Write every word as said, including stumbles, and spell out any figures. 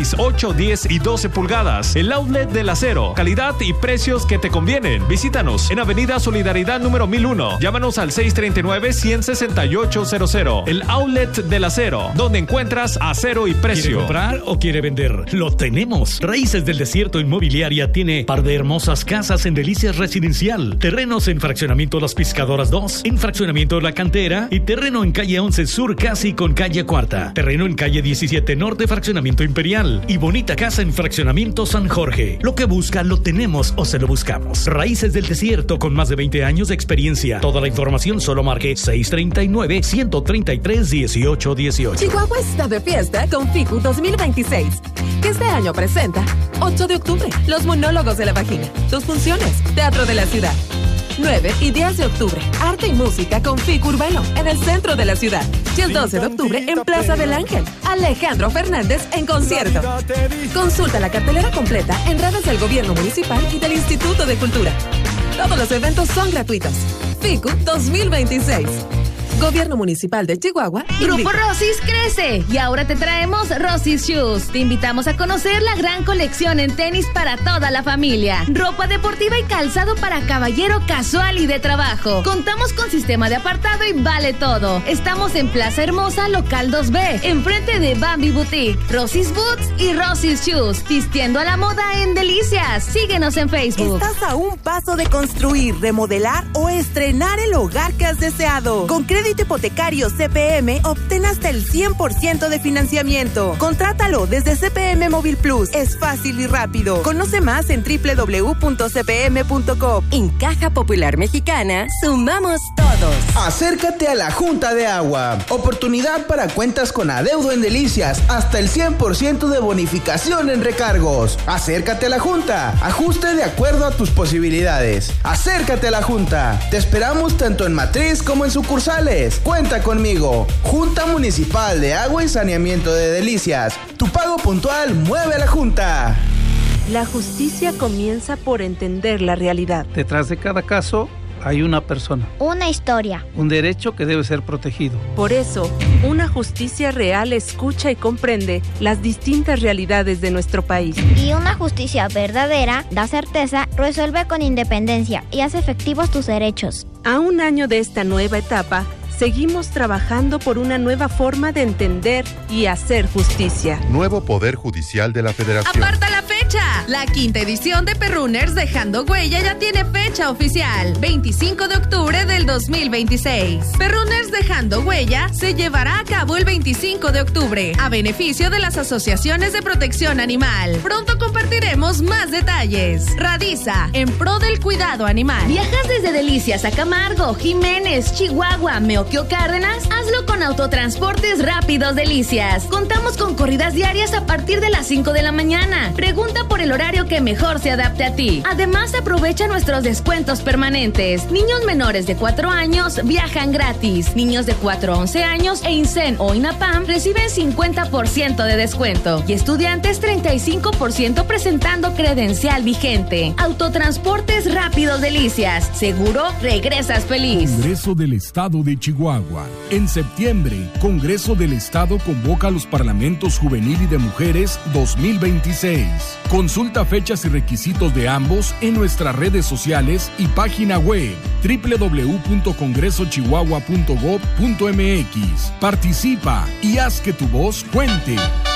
seis, ocho, diez y doce pulgadas. El outlet del acero. Calidad y precios que te convienen. Visítanos en Avenida Solidaridad número mil uno. Llámanos al seis tres nueve, uno cero seis ocho cero cero. El outlet del acero, donde encuentras acero y precio. ¿Quiere comprar o quiere vender? Lo tenemos. Raíces del Desierto Inmobiliaria tiene par de hermosas casas en Delicias Residencial. Terrenos en Fraccionamiento Las Piscadoras dos, en Fraccionamiento La Cantera y terreno en calle once Sur casi con calle Cuarta. Terreno en calle diecisiete Norte, Fraccionamiento Imperial. Y bonita casa en Fraccionamiento San Jorge. Lo que busca lo tenemos o se lo buscamos. Raíces del Desierto con más de veinte años de experiencia. Toda la información solo marque seis tres nueve, uno tres tres, uno ocho uno ocho. Chihuahua está de fiesta con FICU dos mil veintiséis, que este año presenta ocho de octubre, Los Monólogos de la Vagina, dos funciones, Teatro de la Ciudad. nueve y diez de octubre, Arte y Música con FICU Urbano en el centro de la ciudad. Y el doce de octubre en Plaza del Ángel, Alejandro Fernández en concierto. Consulta la cartelera completa en redes del Gobierno Municipal y del Instituto de Cultura. Todos los eventos son gratuitos. FICU dos mil veintiséis. Gobierno Municipal de Chihuahua. Grupo Rosis crece y ahora te traemos Rosis Shoes. Te invitamos a conocer la gran colección en tenis para toda la familia. Ropa deportiva y calzado para caballero casual y de trabajo. Contamos con sistema de apartado y vale todo. Estamos en Plaza Hermosa, local dos B, enfrente de Bambi Boutique, Rosis Boots y Rosis Shoes. Vistiendo a la moda en Delicias. Síguenos en Facebook. Estás a un paso de construir, remodelar o estrenar el hogar que has deseado. Con crédito hipotecario C P M, obtén hasta el cien por ciento de financiamiento. Contrátalo desde C P M Móvil Plus. Es fácil y rápido. Conoce más en doble u doble u doble u punto c p m punto com. En Caja Popular Mexicana, sumamos todos. Acércate a la Junta de Agua. Oportunidad para cuentas con adeudo en Delicias. Hasta el cien por ciento de bonificación en recargos. Acércate a la Junta. Ajuste de acuerdo a tus posibilidades. Acércate a la Junta. Te esperamos tanto en matriz como en sucursales. Cuenta conmigo. Junta Municipal de Agua y Saneamiento de Delicias. Tu pago puntual mueve a la Junta. La justicia comienza por entender la realidad. Detrás de cada caso hay una persona. Una historia. Un derecho que debe ser protegido. Por eso, una justicia real escucha y comprende las distintas realidades de nuestro país. Y una justicia verdadera da certeza, resuelve con independencia y hace efectivos tus derechos. A un año de esta nueva etapa, seguimos trabajando por una nueva forma de entender y hacer justicia. Nuevo Poder Judicial de la Federación. ¡Aparta la fecha! La quinta edición de Perrunners Dejando Huella ya tiene fecha oficial, veinticinco de octubre del dos mil veintiséis. Perrunners Dejando Huella se llevará a cabo el veinticinco de octubre, a beneficio de las asociaciones de protección animal. Pronto compartiremos más detalles. Radiza, en pro del cuidado animal. ¿Viajas desde Delicias a Camargo, Jiménez, Chihuahua, Meoquio, Cárdenas? Hazlo con Autotransportes Rápidos Delicias. Contamos con corridas diarias a partir de las cinco de la mañana. Pregunta por el horario que mejor se adapte a ti. Además, aprovecha nuestros descuentos permanentes. Niños menores de cuatro años viajan gratis. Niños de cuatro a once años e INSEN o INAPAM reciben cincuenta por ciento de descuento. Y estudiantes treinta y cinco por ciento presentando credencial vigente. Autotransportes Rápidos Delicias. Seguro regresas feliz. Congreso del Estado de Chihuahua. En septiembre, Congreso del Estado convoca a los parlamentos juvenil y de mujeres dos mil veintiséis. Consulta fechas y requisitos de ambos en nuestras redes sociales y página web doble u doble u doble u punto congreso chihuahua punto gob punto m x. Participa y haz que tu voz cuente.